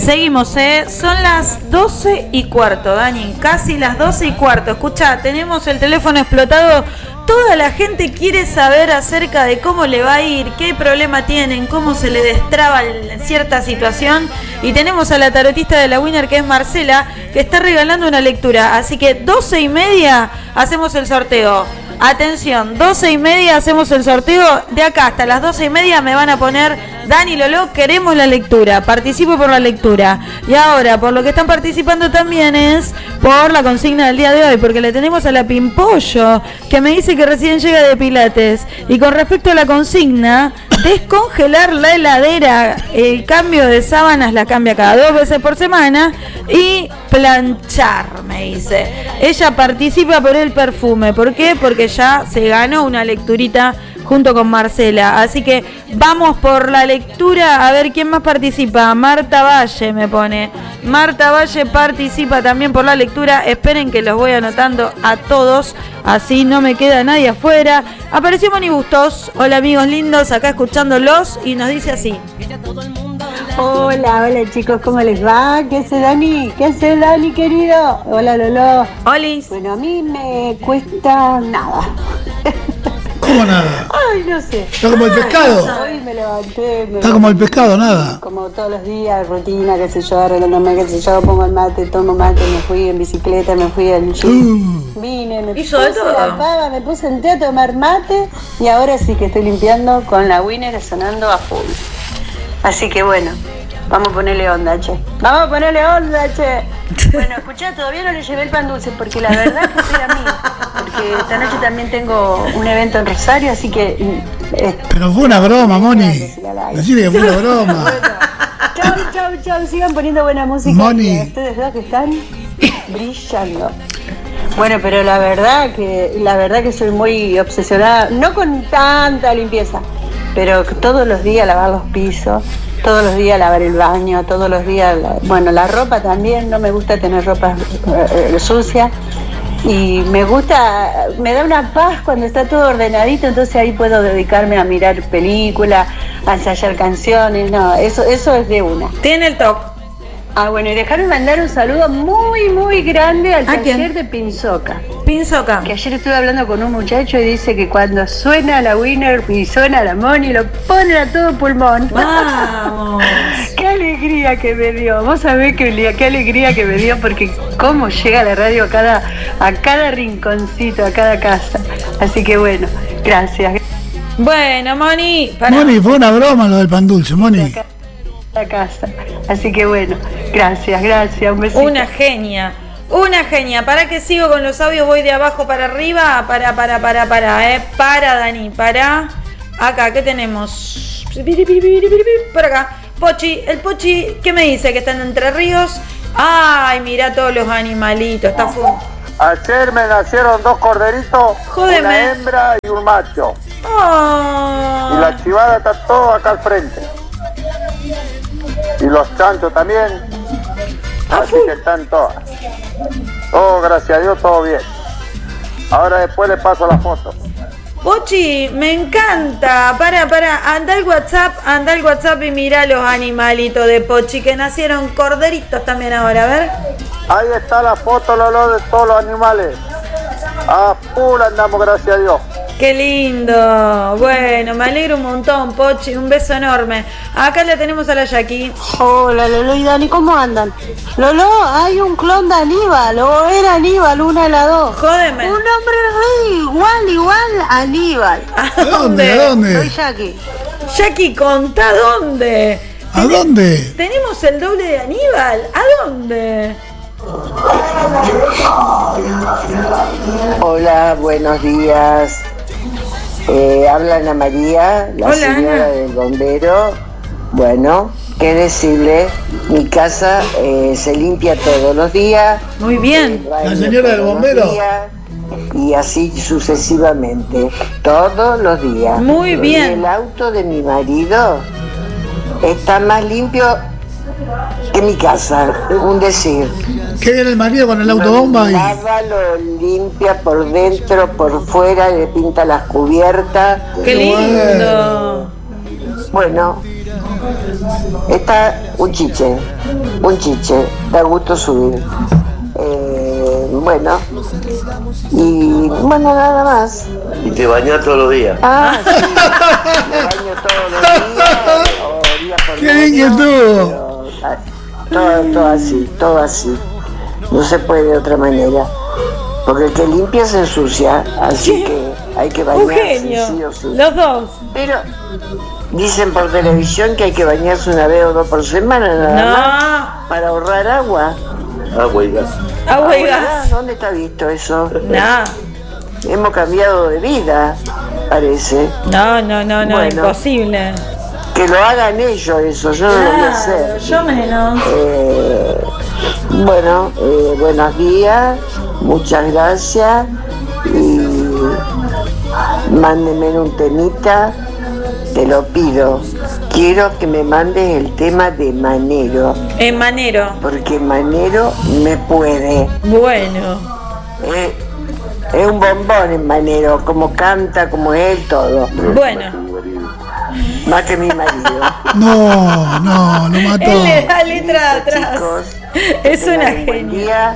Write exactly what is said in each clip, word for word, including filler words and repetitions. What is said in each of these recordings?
Seguimos, ¿eh? Son las doce y cuarto, Dani, casi las doce y cuarto. Escucha, tenemos el teléfono explotado. Toda la gente quiere saber acerca de cómo le va a ir, qué problema tienen, cómo se le destraba cierta situación. Y tenemos a la tarotista de la Winner, que es Marcela, que está regalando una lectura. Así que doce y media hacemos el sorteo. Atención, doce y media hacemos el sorteo. De acá hasta las doce y media me van a poner: Dani, Lolo, queremos la lectura. Participo por la lectura. Y ahora, por lo que están participando también es por la consigna del día de hoy, porque le tenemos a la Pimpollo, que me dice que recién llega de Pilates. Y con respecto a la consigna, descongelar la heladera, el cambio de sábanas la cambia cada dos veces por semana. Y planchar, me dice. Ella participa por el perfume. ¿Por qué? Porque ya se ganó una lecturita junto con Marcela. Así que vamos por la lectura. A ver quién más participa. Marta Valle me pone. Marta Valle participa también por la lectura. Esperen que los voy anotando a todos, así no me queda nadie afuera. Apareció Moni Bustos. Hola amigos lindos, acá escuchándolos. Y nos dice así: hola, hola chicos, ¿cómo les va? ¿Qué hace Dani? ¿Qué hace Dani, querido? Hola, Lolo. Olis. Bueno, a mí me cuesta nada. ¿Cómo nada? Ay, no sé. Está como el pescado. Hoy me levanté. Me Está como el pescado, nada. Como todos los días, rutina, qué sé yo, arreglándome, qué sé yo, pongo el mate, tomo mate, me fui en bicicleta, me fui al gym. Uh. Vine, me Hizo puse de todo. la pava, me puse en té a tomar mate y ahora sí que estoy limpiando con la Winner sonando a full. Así que bueno, vamos a ponerle onda, che. Vamos a ponerle onda, che. Bueno, escuchá, todavía no le llevé el pan dulce porque la verdad es que estoy a mí. Porque esta noche también tengo un evento en Rosario, así que... Eh, Pero fue una broma, Moni. Decirle que fue una broma. Bueno, chau, chau, chau. Sigan poniendo buena música. Moni. Ustedes dos que están brillando. Bueno, pero la verdad que la verdad que soy muy obsesionada, no con tanta limpieza, pero todos los días lavar los pisos, todos los días lavar el baño, todos los días, bueno, la ropa también, no me gusta tener ropa eh, sucia y me gusta, me da una paz cuando está todo ordenadito, entonces ahí puedo dedicarme a mirar películas, a ensayar canciones, no, eso, eso es de una. Tiene el toque. Ah, bueno, y dejarme mandar un saludo muy, muy grande al taller quién? de Pinzoca. Pinzoca. Que ayer estuve hablando con un muchacho y dice que cuando suena la Winner y suena la Moni, lo ponen a todo pulmón. ¡Vamos! ¡Qué alegría que me dio! Vos sabés que, qué alegría que me dio, porque cómo llega la radio a cada, a cada rinconcito, a cada casa. Así que bueno, gracias. Bueno, Moni. Para. Moni, fue una broma lo del pan dulce, Moni. La casa. Así que bueno, gracias, gracias, un besito. Una genia, una genia. Para que sigo con los audios, voy de abajo para arriba. Para, para, para, para, eh. Para, Dani, para. Acá, ¿qué tenemos? Por acá. Pochi, el Pochi, ¿qué me dice? Que está en Entre Ríos. Ay, mira todos los animalitos, está full. Ayer me nacieron dos corderitos, Jódeme. una hembra y un macho. Oh. Y la chivada está todo acá al frente. Y los chanchos también. Así que están todas. Todo, gracias a Dios, todo bien. Ahora después le paso la foto. Pochi, me encanta. Para, para, anda al WhatsApp, anda al WhatsApp y mira los animalitos de Pochi, que nacieron corderitos también ahora, a ver. Ahí está la foto, Lolo, de todos los animales. A full andamos, gracias a Dios. Qué lindo. Bueno, me alegro un montón, Pochi. Un beso enorme. Acá la tenemos a la Jackie. Hola, Lolo y Dani, ¿cómo andan? Lolo, hay un clon de Aníbal, o era Aníbal, una de las dos. Jódeme. Un hombre re igual, igual a Aníbal. ¿A dónde? ¿A dónde? Soy Jackie. Jackie, contá dónde. ¿A dónde? Tenemos el doble de Aníbal. ¿A dónde? Hola, buenos días. Eh, habla Ana María, la Hola, señora Ana. del bombero. Bueno, qué decirle, mi casa eh, se limpia todos los días. Muy bien. La señora del bombero. Y así sucesivamente, todos los días. Muy bien. Y el auto de mi marido está más limpio que mi casa, un decir. ¿Qué viene el marido con el autobomba? Y... Lava, lo limpia por dentro, por fuera, le pinta las cubiertas. Qué lindo. Bueno, Está un chiche, un chiche, da gusto subir. Eh, bueno, y bueno, nada más. Y te bañas todos los días. Ah, sí, me baño todos los días, o día por Qué bien que estuvo. Todo, todo así, todo así. No se puede de otra manera. Porque el que limpia se ensucia, así que hay que bañarse, Eugenio, sí o sí. los dos. Pero dicen por televisión que hay que bañarse una vez o dos por semana nada No. más para ahorrar agua. Agua y gas. Agua y ¿Verdad? gas. ¿Dónde está visto eso? No, Hemos cambiado de vida, parece. no, no, no, no, Bueno. imposible. Que lo hagan ellos eso, yo no lo voy a hacer. Yo menos. Eh, bueno, eh, buenos días, muchas gracias y mándenme un temita, te lo pido. Quiero que me mandes el tema de Manero, En Manero. porque Manero me puede. Bueno. Eh, es un bombón en Manero, como canta, como él, todo. Bueno. Más que mi marido. No, no, lo mató. Él le da letra de Listo, atrás. chicos. Es Tengan una un buen genia. día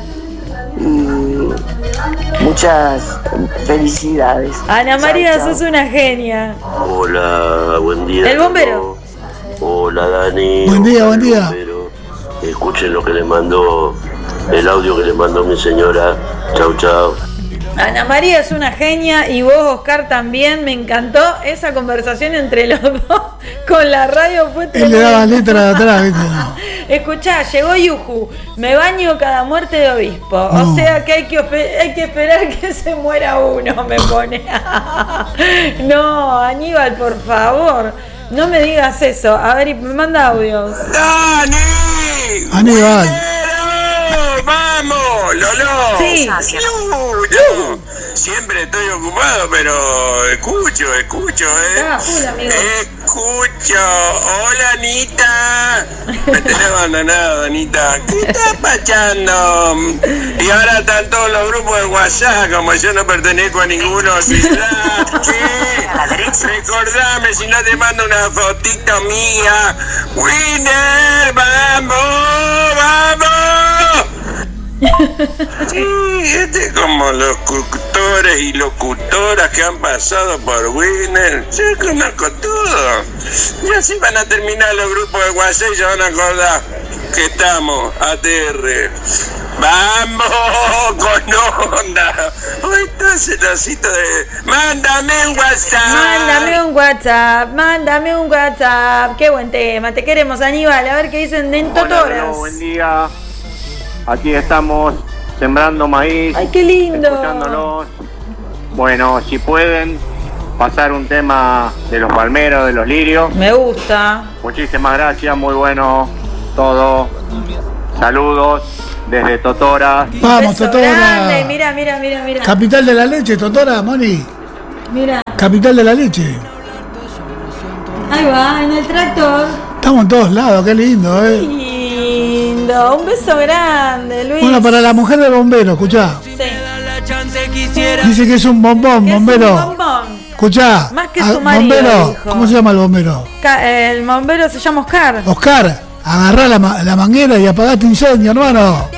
y muchas felicidades. Ana María, Chao, chao. sos una genia. Hola, buen día. El bombero. Hola, Dani. Buen día, Hola, buen día. bombero. Escuchen lo que le mandó, el audio que le mandó mi señora. Chau, chau. Ana María es una genia y vos, Oscar, también. Me encantó esa conversación entre los dos con la radio. Fue Él le daba tremendo. letra de atrás, ¿viste? No. Escuchá, llegó Yuju. Me baño cada muerte de obispo. No. O sea que hay que, ospe- hay que esperar que se muera uno, me pone. No, Aníbal, por favor. No me digas eso. A ver, y me manda audios. ¡Dani! Aníbal. ¡Buenero! ¡Vamos! ¡Lolo! Sí. ¡Yuyo! Siempre estoy ocupado, pero escucho, escucho, ¿eh? Ah, full, amigo. Escucho. Hola, Anita. Me tenés abandonado, Anita. ¿Qué estás pachando? Y ahora están todos los grupos de WhatsApp, como yo no pertenezco a ninguno. ¿Sí? Recordame si no te mando una fotito mía. ¡Winner! ¡Vamos! ¡Vamos! Sí, este es como los locutores y locutoras que han pasado por Winner. Yo conozco todo. Ya se van a terminar los grupos de WhatsApp y ya van a acordar que estamos A T R. ¡Vamos! ¡Con onda! Hoy está celosito de... ¡Mándame un WhatsApp! Mándame un WhatsApp, mándame un WhatsApp. Qué buen tema, te queremos, Aníbal. A ver qué dicen en Totoras. Hola, Lolo, buen día. Aquí estamos sembrando maíz. Ay, qué lindo. Escuchándolos. Bueno, si pueden pasar un tema de los palmeros, de los lirios. Me gusta. Muchísimas gracias, muy bueno todo. Saludos desde Totora. Vamos, Beso Totora. grande. Mira, mira, mira, mira. Capital de la leche, Totora, Moni. Mira. Capital de la leche. Ahí va, en el tractor. Estamos en todos lados, qué lindo, eh. Lindo. Un beso grande, Luis. Bueno, para la mujer del bombero, escuchá. Sí. Dice que es un bombón, ¿Qué es bombero. un bombón? Escuchá. Más que Ah, su marido, bombero, dijo. ¿cómo se llama el bombero? Ca- El bombero se llama Oscar. Oscar, agarrá la, ma- la manguera y apagá este incendio, hermano.